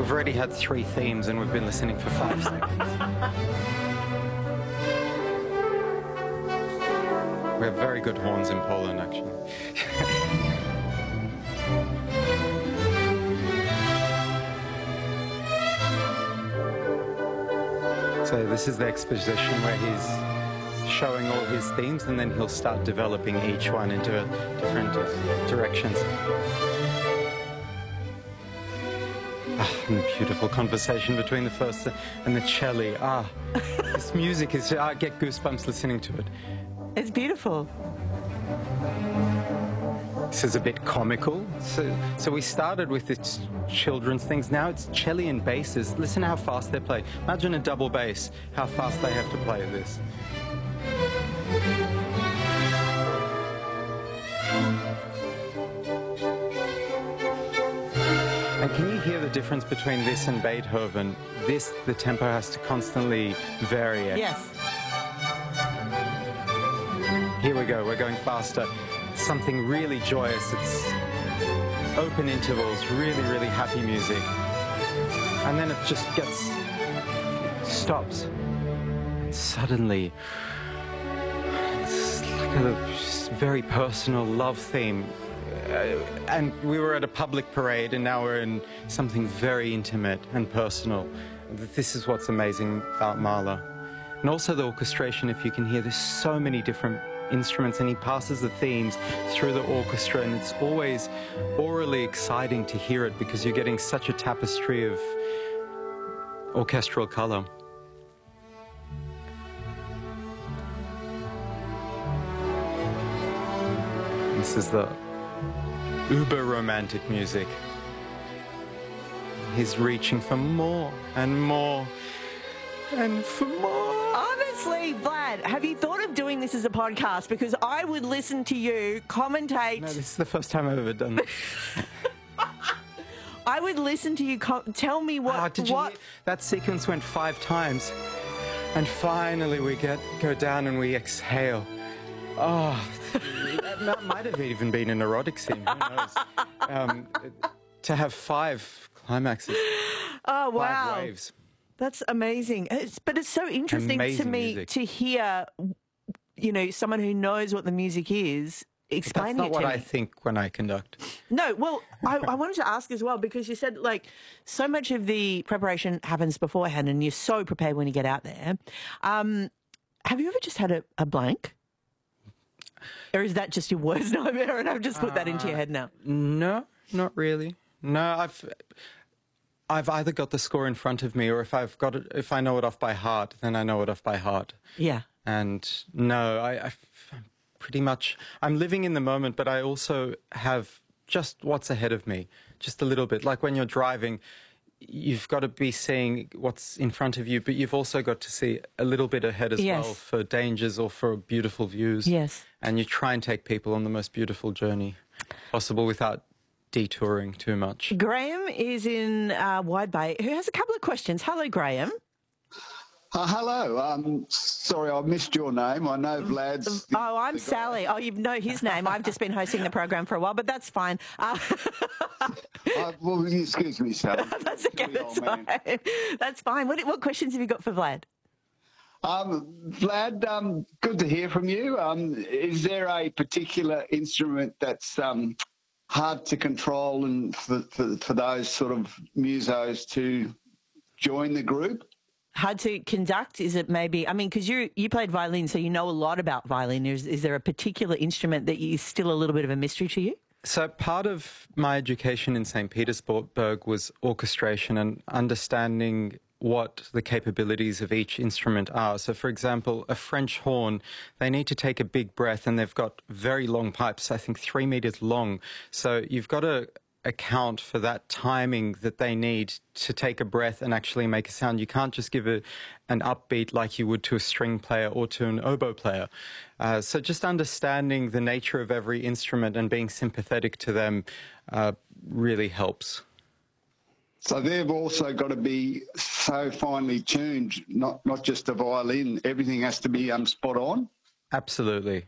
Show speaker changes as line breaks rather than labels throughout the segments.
We've already had 3 themes and we've been listening for 5 seconds. We have very good horns in Poland, actually. So this is the exposition where he's showing all his themes, and then he'll start developing each one into different directions. And the beautiful conversation between the first and the cello. This music is, I get goosebumps listening to it.
It's beautiful.
This is a bit comical. So we started with its children's things. Now it's cello and basses. Listen how fast they play. Imagine a double bass, how fast they have to play this. And can you hear the difference between this and Beethoven? This, the tempo has to constantly vary it.
Yes.
Here we go, we're going faster. Something really joyous. It's open intervals, really, really happy music. And then it just stops. And suddenly, it's like a very personal love theme. And we were at a public parade, and now we're in something very intimate and personal. This is what's amazing about Mahler. And also the orchestration, if you can hear, there's so many different instruments, and he passes the themes through the orchestra, and it's always orally exciting to hear it because you're getting such a tapestry of orchestral color. This is the uber-romantic music. He's reaching for more and more and for more.
Honestly, Vlad, have you thought of doing this as a podcast? Because I would listen to you commentate.
No, this is the first time I've ever done this.
I would listen to you tell me what...
Did you hear? That sequence went 5 times. And finally we go down and we exhale. Oh, that might have even been an erotic scene. Who knows? To have 5 climaxes.
Oh, wow.
5 waves.
That's amazing. But it's so interesting
Amazing
to me
music.
to hear, you know, someone who knows what the music is explaining it to me.
That's not what I think when I conduct.
No, well, I wanted to ask as well, because you said, like, so much of the preparation happens beforehand and you're so prepared when you get out there. Have you ever just had a blank? Or is that just your worst nightmare and I've just put that into your head now?
No, not really. No, I've either got the score in front of me, or if I know it off by heart, then I know it off by heart.
Yeah.
And no, I pretty much, I'm living in the moment, but I also have just what's ahead of me, just a little bit. Like when you're driving, you've got to be seeing what's in front of you, but you've also got to see a little bit ahead as
Yes.
well for dangers or for beautiful views.
Yes.
And you try and take people on the most beautiful journey possible without detouring too much.
Graham is in Wide Bay, who has a couple of questions. Hello, Graham.
Hello. Sorry, I missed your name. I know Vlad's...
Oh, I'm Sally. Oh, you know his name. I've just been hosting the program for a while, but that's fine.
well, excuse me, Sally.
That's okay. That's fine. That's fine. What questions have you got for Vlad?
Vlad, good to hear from you. Is there a particular instrument that's hard to control and for those sort of musos to join the group?
Hard to conduct? Is it maybe, I mean, because you played violin, so you know a lot about violin. Is there a particular instrument that is still a little bit of a mystery to you?
So part of my education in St. Petersburg was orchestration and understanding what the capabilities of each instrument are. So, for example, a French horn, they need to take a big breath, and they've got very long pipes, I think 3 meters long. So you've got to account for that timing that they need to take a breath and actually make a sound. You can't just give an upbeat like you would to a string player or to an oboe player. So just understanding the nature of every instrument and being sympathetic to them really helps.
So they've also got to be so finely tuned, not just a violin. Everything has to be spot on.
Absolutely.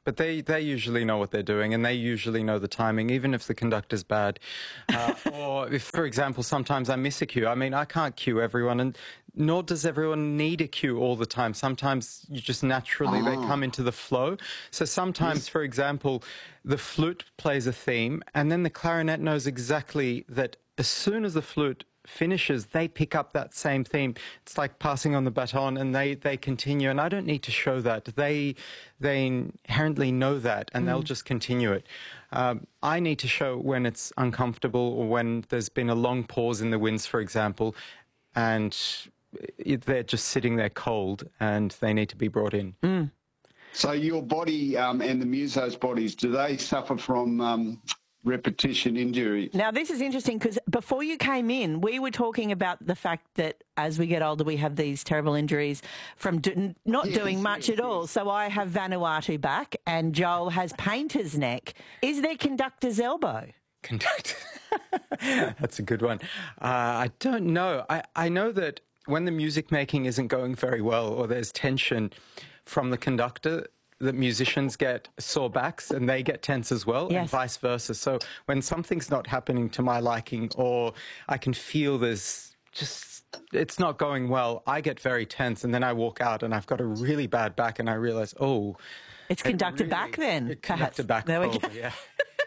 but they usually know what they're doing, and they usually know the timing, even if the conductor's bad. Or if, for example, sometimes I miss a cue. I mean, I can't cue everyone, and nor does everyone need a cue all the time. Sometimes you just naturally, they come into the flow. So sometimes, for example, the flute plays a theme, and then the clarinet knows exactly that as soon as the flute finishes, they pick up that same theme. It's like passing on the baton, and they continue, and I don't need to show that. They inherently know that, and they'll just continue it. I need to show when it's uncomfortable, or when there's been a long pause in the winds, for example, and they're just sitting there cold, and they need to be brought in.
So your body and the muso's bodies, do they suffer from repetition injury?
Now, this is interesting because before you came in, we were talking about the fact that as we get older, we have these terrible injuries from not doing much at all. So I have Vanuatu back, and Joel has painter's neck. Is there conductor's elbow?
Conductor. That's a good one. I don't know. I know that when the music making isn't going very well, or there's tension from the conductor, the musicians get sore backs and they get tense as well, and vice versa. So when something's not happening to my liking, or I can feel there's just, it's not going well, I get very tense, and then I walk out and I've got a really bad back, and I realize,
it's conductor back then.
Conductor back.
There we go.
Yeah.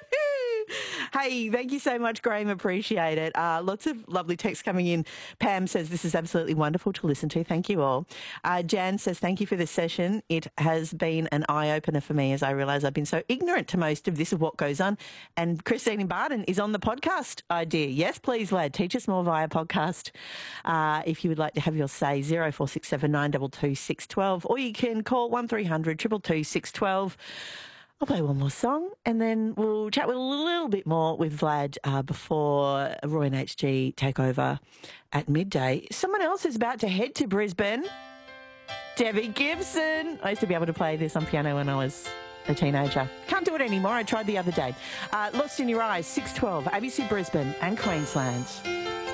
Hey, thank you so much, Graham. Appreciate it. Lots of lovely texts coming in. Pam says this is absolutely wonderful to listen to. Thank you all. Jan says thank you for this session. It has been an eye-opener for me, as I realise I've been so ignorant to most of this, of what goes on. And Christine in Barden is on the podcast idea. Yes, please, Vlad, teach us more via podcast. If you would like to have your say, 0467 922 612, or you can call 1300 222 612. I'll play one more song, and then we'll chat with a little bit more with Vlad before Roy and HG take over at midday. Someone else is about to head to Brisbane. Debbie Gibson. I used to be able to play this on piano when I was a teenager. Can't do it anymore. I tried the other day. Lost in Your Eyes, 612, ABC Brisbane and Queensland.